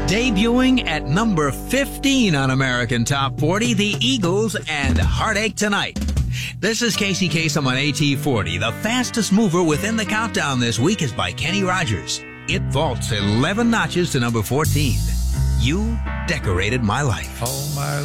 Debuting at number 15 on American Top 40, the Eagles and Heartache Tonight. This is Casey Kasem on AT40. The fastest mover within the countdown this week is by Kenny Rogers. It vaults 11 notches to number 14. You decorated my life. All my